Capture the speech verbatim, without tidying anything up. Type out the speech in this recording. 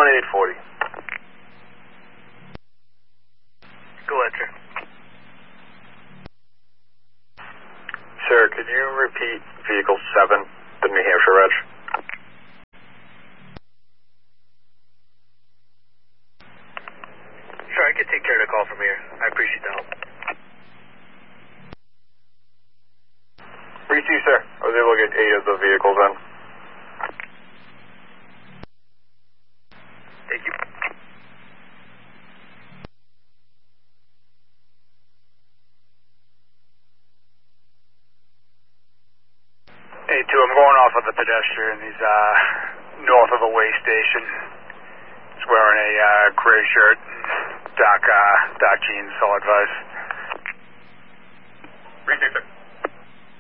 one eight forty. Go ahead, sir. Sir, could you repeat vehicle seven, the New Hampshire reg? Sure, I can take care of the call from here. I appreciate the help. three two, sir. I was able to get eight of the vehicles in. Thank you. Hey, two, I'm going off of the pedestrian. He's uh, north of the way station. He's wearing a uh, gray shirt, dark, uh, dark jeans, solid advice. three two, sir.